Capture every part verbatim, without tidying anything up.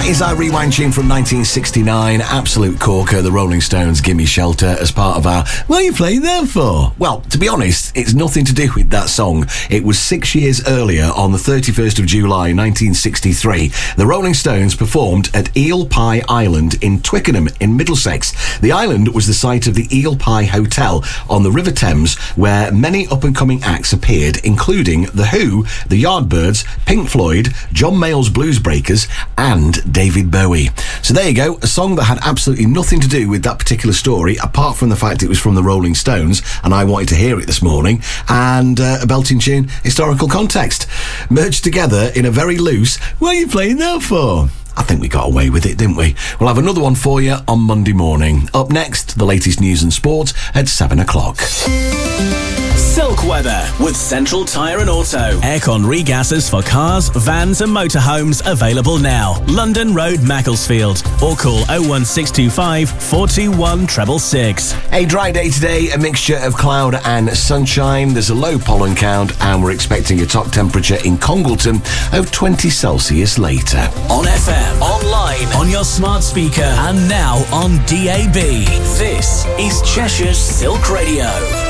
That is our rewind tune from nineteen sixty-nine, absolute corker, the Rolling Stones' Gimme Shelter, as part of our What Are You Playing There For? Well, to be honest, it's nothing to do with that song. It was six years earlier, on the thirty-first of July nineteen sixty-three, the Rolling Stones performed at Eel Pie Island in Twickenham in Middlesex. The island was the site of the Eel Pie Hotel on the River Thames, where many up-and-coming acts appeared, including The Who, the Yardbirds, Pink Floyd, John Mayall's Blues Breakers, and David Bowie. So there you go, a song that had absolutely nothing to do with that particular story, apart from the fact it was from the Rolling Stones, and I wanted to hear it this morning, and uh, a belting tune, historical context, merged together in a very loose, what are you playing that for? I think we got away with it, didn't we? We'll have another one for you on Monday morning. Up next, the latest news and sport at seven o'clock. Silk weather with Central Tyre and Auto. Aircon regassers for cars, vans and motorhomes available now. London Road, Macclesfield. Or call oh one six two five, four two one, six six six. A dry day today, a mixture of cloud and sunshine. There's a low pollen count and we're expecting a top temperature in Congleton of twenty Celsius later. On F M, online, on your smart speaker and now on D A B. This is Cheshire's Silk Radio.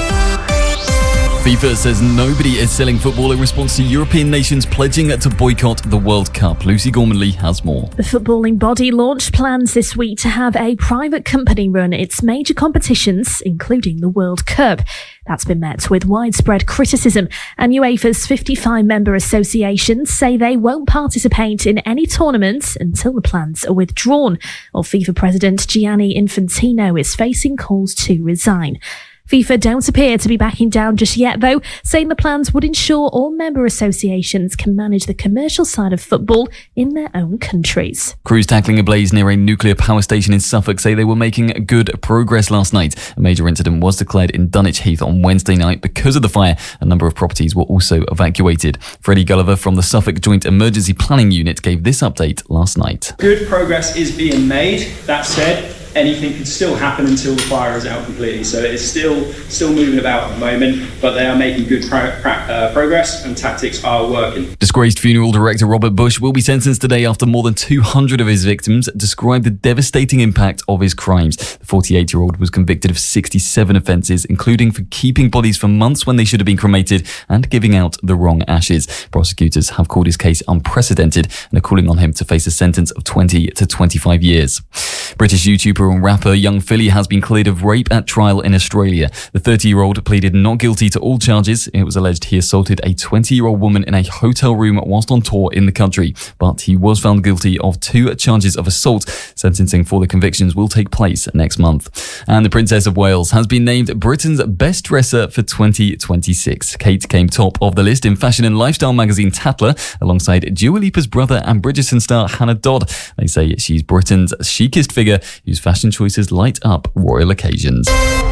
FIFA says nobody is selling football in response to European nations pledging to boycott the World Cup. Lucy Gormanley has more. The footballing body launched plans this week to have a private company run its major competitions, including the World Cup. That's been met with widespread criticism, and UEFA's fifty-five member associations say they won't participate in any tournaments until the plans are withdrawn, while FIFA President Gianni Infantino is facing calls to resign. FIFA don't appear to be backing down just yet, though, saying the plans would ensure all member associations can manage the commercial side of football in their own countries. Crews tackling a blaze near a nuclear power station in Suffolk say they were making good progress last night. A major incident was declared in Dunwich Heath on Wednesday night. Because of the fire, a number of properties were also evacuated. Freddie Gulliver from the Suffolk Joint Emergency Planning Unit gave this update last night. Good progress is being made. That said, anything could still happen until the fire is out completely. So it's still still moving about at the moment, but they are making good pro- pro- uh, progress and tactics are working. Disgraced funeral director Robert Bush will be sentenced today after more than two hundred of his victims described the devastating impact of his crimes. The forty-eight-year-old was convicted of sixty-seven offences, including for keeping bodies for months when they should have been cremated and giving out the wrong ashes. Prosecutors have called his case unprecedented and are calling on him to face a sentence of twenty to twenty-five years. British YouTuber and rapper Young Philly has been cleared of rape at trial in Australia. The thirty-year-old pleaded not guilty to all charges. It was alleged he assaulted a twenty-year-old woman in a hotel room whilst on tour in the country, but he was found guilty of two charges of assault. Sentencing for the convictions will take place next month. And the Princess of Wales has been named Britain's best dresser for twenty twenty-six. Kate came top of the list in fashion and lifestyle magazine Tatler, alongside Dua Lipa's brother and Bridgerton star Hannah Dodd. They say she's Britain's chicest figure whose fashion choices light up royal occasions.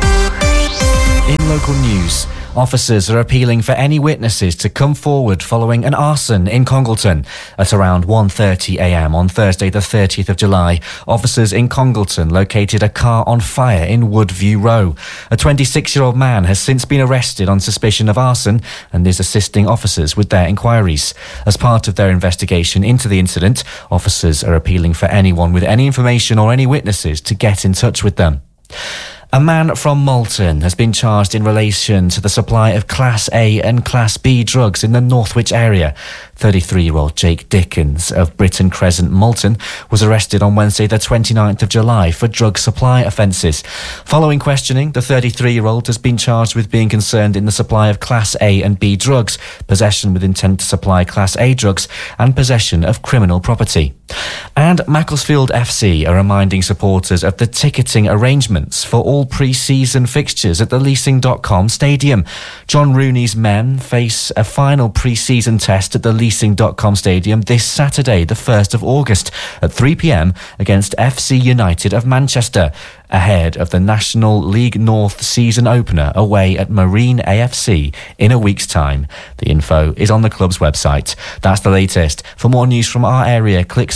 In local news, officers are appealing for any witnesses to come forward following an arson in Congleton. At around one thirty a m on Thursday the thirtieth of July, officers in Congleton located a car on fire in Woodview Row. A twenty-six-year-old man has since been arrested on suspicion of arson and is assisting officers with their inquiries. As part of their investigation into the incident, officers are appealing for anyone with any information or any witnesses to get in touch with them. A man from Malton has been charged in relation to the supply of Class A and Class B drugs in the Northwich area. thirty-three-year-old Jake Dickens of Britton Crescent, Malton, was arrested on Wednesday the twenty-ninth of July for drug supply offences. Following questioning, the thirty-three-year-old has been charged with being concerned in the supply of Class A and B drugs, possession with intent to supply Class A drugs, and possession of criminal property. And Macclesfield F C are reminding supporters of the ticketing arrangements for all pre-season fixtures at the leasing dot com stadium. John Rooney's men face a final pre-season test at the leasing dot com stadium this Saturday, the first of August, at three p m against F C United of Manchester, ahead of the National League North season opener away at Marine A F C in a week's time. The info is on the club's website. That's the latest. For more news from our area, click silk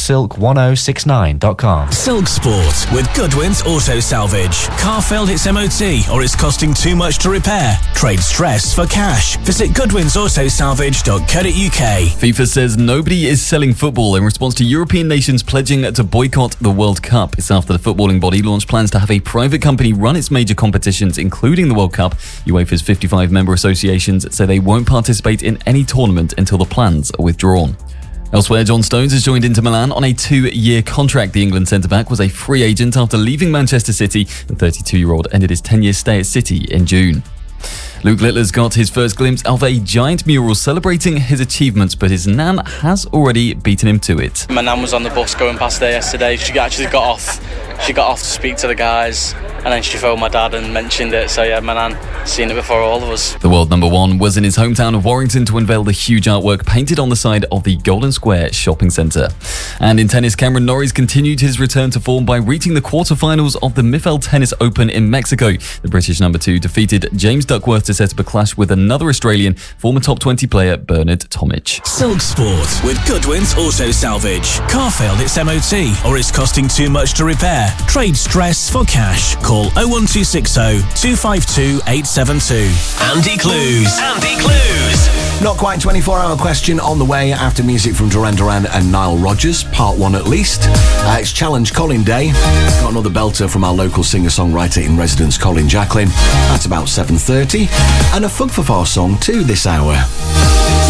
one oh six nine dot com. Silk Sport with Goodwin's Auto Salvage. Car failed its M O T or it's costing too much to repair? Trade stress for cash. Visit goodwins auto salvage dot co dot uk. FIFA says nobody is selling football in response to European nations pledging to boycott the World Cup. It's after the footballing body launched plans to have a private company run its major competitions, including the World Cup. UEFA's fifty-five member associations say they won't participate in any tournament until the plans are withdrawn. Elsewhere, John Stones has joined Inter Milan on a two-year contract. The England centre-back was a free agent after leaving Manchester City. The thirty-two-year-old ended his ten-year stay at City in June. Luke Littler's got his first glimpse of a giant mural celebrating his achievements, but his nan has already beaten him to it. My nan was on the bus going past there yesterday. She actually got off. She got off to speak to the guys, and then she phoned my dad and mentioned it. So yeah, my nan seen it before all of us. The world number one was in his hometown of Warrington to unveil the huge artwork painted on the side of the Golden Square shopping centre. And in tennis, Cameron Norrie continued his return to form by reaching the quarterfinals of the M I F L Tennis Open in Mexico. The British number two defeated James Duckworth to set up a clash with another Australian, former top twenty player Bernard Tomic. Silk Sport with Goodwin's Auto Salvage. Car failed its M O T or it's costing too much to repair? Trade stress for cash. Call oh one two six oh, two five two, eight seven two. Andy Clues. Andy Clues. Not quite twenty-four hour question on the way after music from Duran Duran and Nile Rodgers, part one at least. Uh, it's Challenge Colin Day. Got another belter from our local singer-songwriter in residence, Colin Jacklin. That's about seven thirty. And a Fug for Four song too this hour.